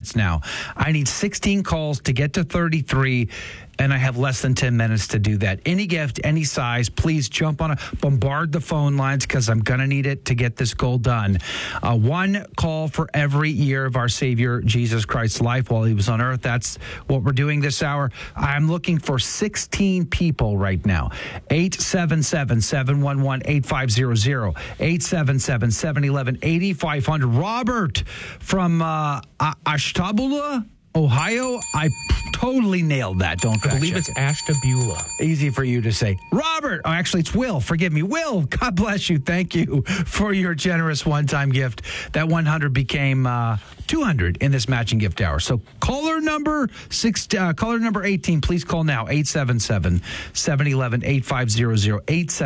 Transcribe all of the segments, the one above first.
minutes now. I need 16 calls to get to 33, and I have less than 10 minutes to do that. Any gift, any size, please bombard the phone lines because I'm going to need it to get this goal done. One call for every year of our Savior Jesus Christ's life while he was on earth. That's what we're doing this hour. I'm looking for 16 people right now. 877-711-8500, 877-711-8500. Robert from Ashtabula, Ohio. I totally nailed that. Don't I believe it's Ashtabula. Easy for you to say. Robert. Oh, actually, it's Will. Forgive me. Will, God bless you. Thank you for your generous one-time gift. That 100 became 200 in this matching gift hour. So caller number 18, please call now. 877-711-8500,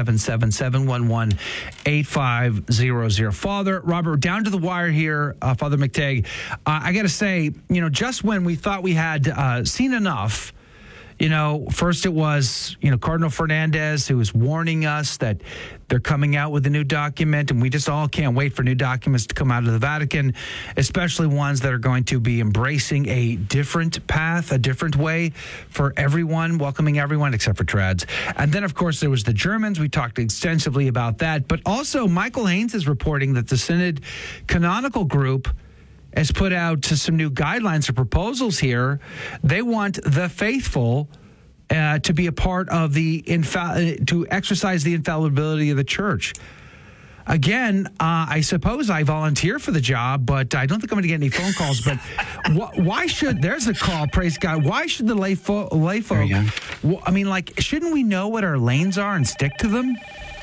877-711-8500. Father, Robert, down to the wire here, Father McTagg. I got to say, just when we thought we had seen enough, first it was, Cardinal Fernandez who was warning us that they're coming out with a new document, and we just all can't wait for new documents to come out of the Vatican, especially ones that are going to be embracing a different path, a different way for everyone, welcoming everyone except for trads. And then, of course, there was the Germans. We talked extensively about that. But also, Michael Haynes is reporting that the Synod Canonical Group has put out some new guidelines or proposals here. They want the faithful to be a part of to exercise the infallibility of the church. Again, I suppose I volunteer for the job, but I don't think I'm going to get any phone calls. But why should, there's a call, praise God. Why should the lay folk, shouldn't we know what our lanes are and stick to them?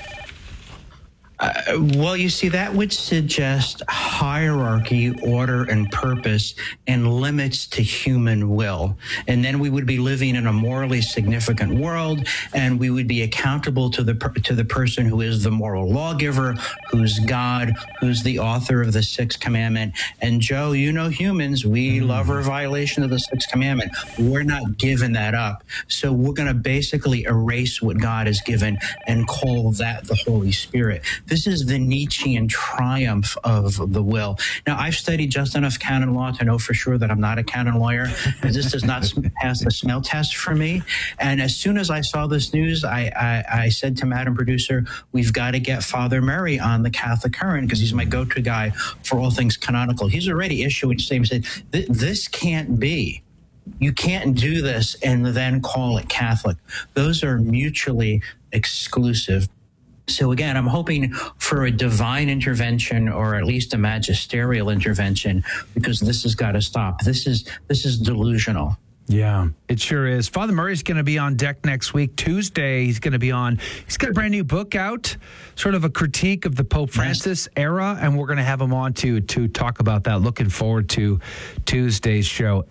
Well, you see, that would suggest hierarchy, order, and purpose, and limits to human will. And then we would be living in a morally significant world, and we would be accountable to the person who is the moral lawgiver, who's God, who's the author of the Sixth Commandment. And Joe, humans, we love our violation of the Sixth Commandment. We're not giving that up. So we're going to basically erase what God has given and call that the Holy Spirit. This is the Nietzschean triumph of the will. Now, I've studied just enough canon law to know for sure that I'm not a canon lawyer, and this does not pass the smell test for me. And as soon as I saw this news, I said to Madam Producer, we've got to get Father Murray on the Catholic Current because he's my go-to guy for all things canonical. He's already issuing statements saying, this can't be. You can't do this and then call it Catholic. Those are mutually exclusive. So again, I'm hoping for a divine intervention or at least a magisterial intervention because this has got to stop. This is delusional. Yeah, it sure is. Father Murray's going to be on deck next week. Tuesday, he's going to be on. He's got a brand new book out, sort of a critique of the Pope Francis era, and we're going to have him on to talk about that. Looking forward to Tuesday's show.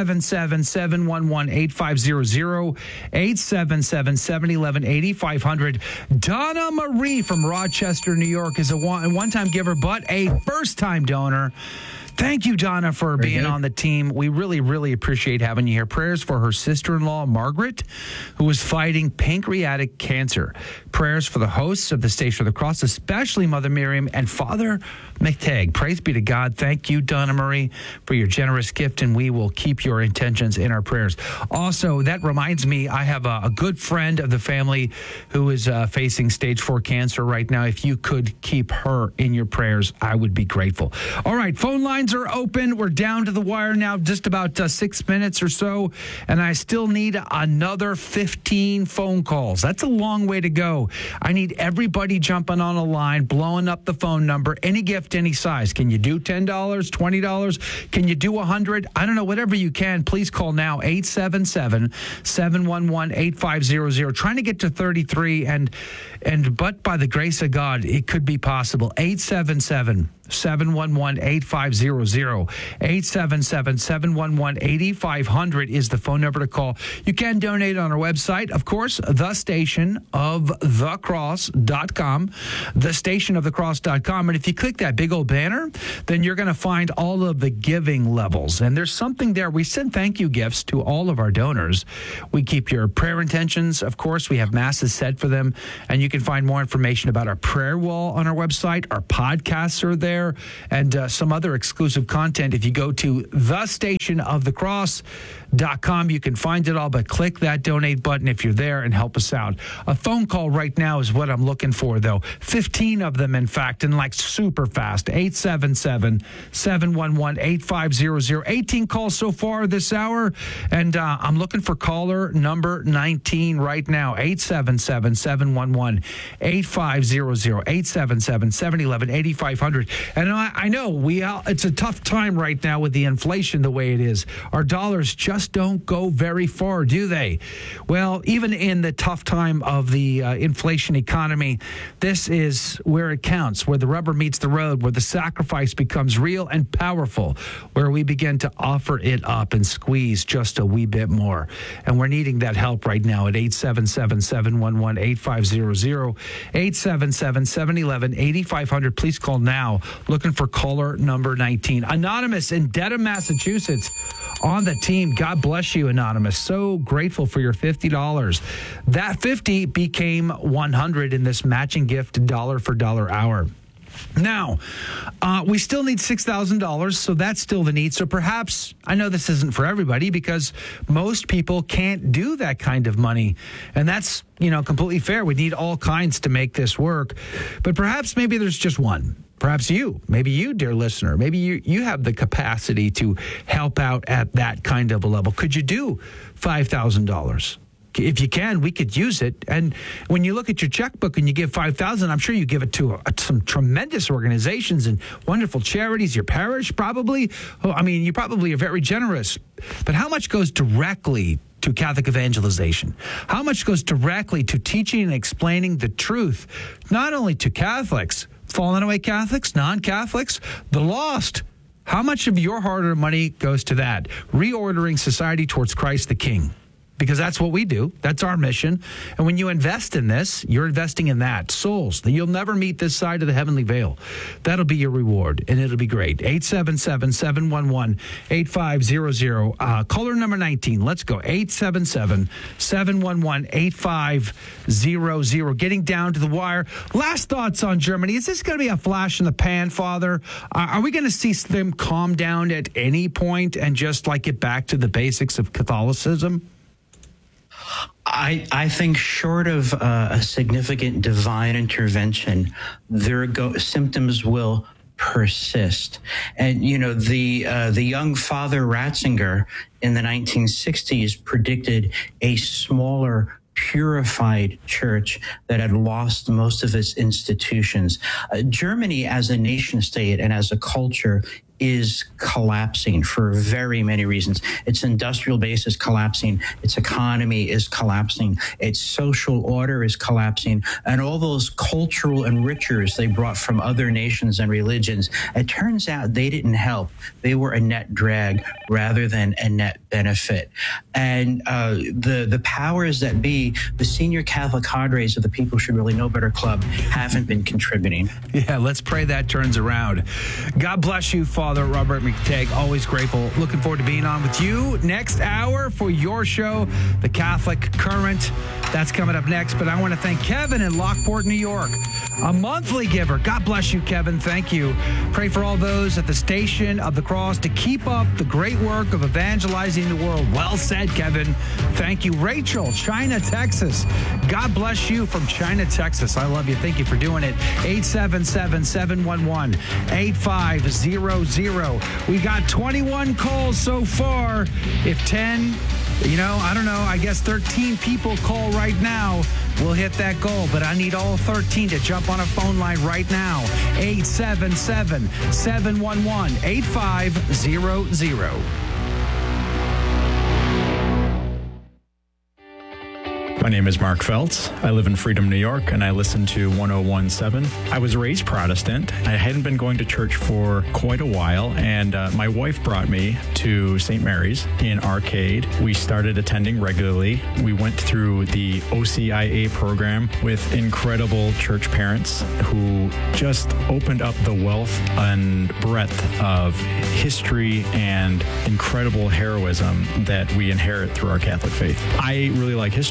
877-711-8500, 877-711-8500. Donna Marie from Rochester, New York is a one-time giver, but a first-time donor. Thank you, Donna, for being on the team. We really, really appreciate having you here. Prayers for her sister-in-law, Margaret, who is fighting pancreatic cancer. Prayers for the hosts of the Station of the Cross, especially Mother Miriam and Father McTagg. Praise be to God. Thank you, Donna Marie, for your generous gift, and we will keep your intentions in our prayers. Also, that reminds me, I have a good friend of the family who is facing stage 4 cancer right now. If you could keep her in your prayers, I would be grateful. All right, phone lines are open. We're down to the wire now, just about 6 minutes or so, and I still need another 15 phone calls. That's a long way to go. I need everybody jumping on a line, blowing up the phone number, any gift, any size. Can you do $10, $20? Can you do $100? I don't know, whatever you can. Please call now, 877-711-8500. Trying to get to 33, but by the grace of God, it could be possible. 877-711-8500. 877-711-8500 is the phone number to call. You can donate on our website, of course, thestationofthecross.com, thestationofthecross.com. And if you click that big old banner, then you're going to find all of the giving levels. And there's something there. We send thank you gifts to all of our donors. We keep your prayer intentions. Of course, we have masses said for them. And you can find more information about our prayer wall on our website. Our podcasts are there. there and some other exclusive content. If you go to thestationofthecross.com, you can find it all, but click that donate button if you're there and help us out. A phone call right now is what I'm looking for, though. 15 of them, in fact, and like super fast. 877-711-8500. 18 calls so far this hour, and I'm looking for caller number 19 right now. 877-711-8500. 877-711-8500. And I know it's a tough time right now with the inflation the way it is. Our dollars just don't go very far, do they? Well, even in the tough time of the inflation economy, this is where it counts, where the rubber meets the road, where the sacrifice becomes real and powerful, where we begin to offer it up and squeeze just a wee bit more. And we're needing that help right now at 877-711-8500, 877-711-8500. Please call now. Looking for caller number 19. Anonymous in Dedham, Massachusetts, on the team. God bless you, Anonymous. So grateful for your $50. That 50 became 100 in this matching gift dollar for dollar hour. Now, we still need $6,000, so that's still the need. So perhaps, I know this isn't for everybody because most people can't do that kind of money. And that's, completely fair. We need all kinds to make this work. But perhaps maybe there's just one. Perhaps maybe you, dear listener, maybe you have the capacity to help out at that kind of a level. Could you do $5,000? If you can, we could use it. And when you look at your checkbook and you give $5,000, I'm sure you give it to some tremendous organizations and wonderful charities. Your parish, probably. You probably are very generous. But how much goes directly to Catholic evangelization? How much goes directly to teaching and explaining the truth, not only to Catholics, fallen away Catholics, non-Catholics, the lost? How much of your hard-earned money goes to that? Reordering society towards Christ the King. Because that's what we do. That's our mission. And when you invest in this, you're investing in that. Souls that you'll never meet this side of the heavenly veil. That'll be your reward, and it'll be great. 877-711-8500. Caller number 19. Let's go. 877-711-8500. Getting down to the wire. Last thoughts on Germany. Is this going to be a flash in the pan, Father? Are we going to see them calm down at any point and just get back to the basics of Catholicism? I think short of a significant divine intervention, symptoms will persist. And, the young Father Ratzinger in the 1960s predicted a smaller, purified church that had lost most of its institutions. Germany as a nation state and as a culture is collapsing for very many reasons. Its industrial base is collapsing. Its economy is collapsing. Its social order is collapsing. And all those cultural enrichers they brought from other nations and religions, it turns out they didn't help. They were a net drag rather than a net benefit. And the powers that be, the senior Catholic cadres of the People Should Really Know Better Club, haven't been contributing. Yeah, let's pray that turns around. God bless you, Father Robert McTagg. Always grateful. Looking forward to being on with you next hour for your show, The Catholic Current. That's coming up next. But I want to thank Kevin in Lockport, New York, a monthly giver. God bless you, Kevin. Thank you. Pray for all those at the Station of the Cross to keep up the great work of evangelizing the world. Well said, Kevin. Thank you. Rachel, China, Texas. God bless you from China, Texas. I love you. Thank you for doing it. 877-711-8500. We got 21 calls so far. If 10, I don't know, I guess 13 people call right now, we'll hit that goal. But I need all 13 to jump on a phone line right now. 877-711-8500. My name is Mark Feltz. I live in Freedom, New York, and I listen to 101.7. I was raised Protestant. I hadn't been going to church for quite a while, and my wife brought me to St. Mary's in Arcade. We started attending regularly. We went through the OCIA program with incredible church parents who just opened up the wealth and breadth of history and incredible heroism that we inherit through our Catholic faith. I really like history,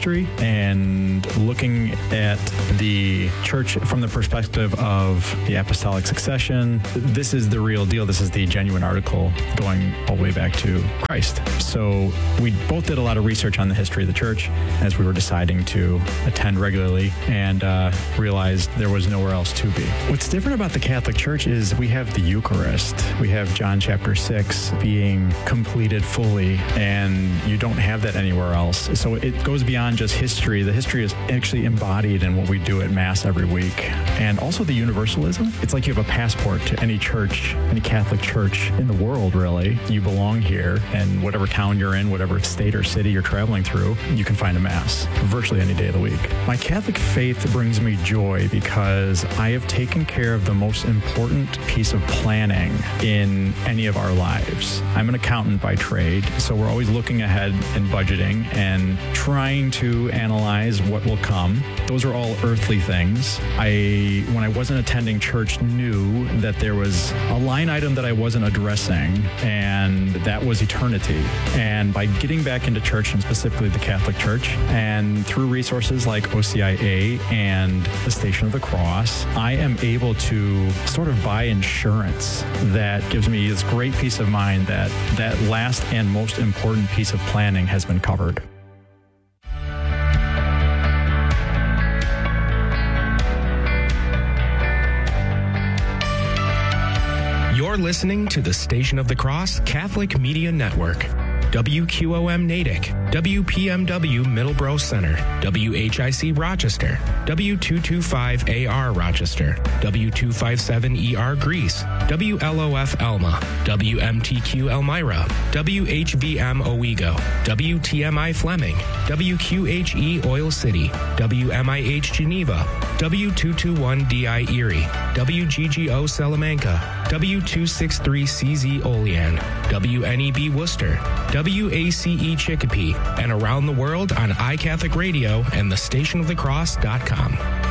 and looking at the church from the perspective of the apostolic succession. This is the real deal. This is the genuine article going all the way back to Christ. So we both did a lot of research on the history of the church as we were deciding to attend regularly, and realized there was nowhere else to be. What's different about the Catholic Church is we have the Eucharist. We have John chapter 6 being completed fully, and you don't have that anywhere else. So it goes beyond just history. The history is actually embodied in what we do at Mass every week. And also the universalism. It's like you have a passport to any church, any Catholic church in the world, really. You belong here, and whatever town you're in, whatever state or city you're traveling through, you can find a Mass virtually any day of the week. My Catholic faith brings me joy because I have taken care of the most important piece of planning in any of our lives. I'm an accountant by trade, so we're always looking ahead and budgeting and trying to analyze what will come. Those are all earthly things. When I wasn't attending church, knew that there was a line item that I wasn't addressing, and that was eternity. And by getting back into church, and specifically the Catholic Church, and through resources like OCIA and the Station of the Cross, I am able to sort of buy insurance that gives me this great peace of mind that that last and most important piece of planning has been covered. You're listening to the Station of the Cross Catholic Media Network. WQOM Natick, WPMW Middleborough Center, WHIC Rochester, W225AR Rochester, W257ER Greece, WLOF Elma, WMTQ Elmira, WHVM Owego, WTMI Fleming, WQHE Oil City, WMIH Geneva, W221DI Erie, WGGO Salamanca, W263CZ Olean, WNEB Worcester, WACE Chicopee, and around the world on iCatholic Radio and thestationofthecross.com.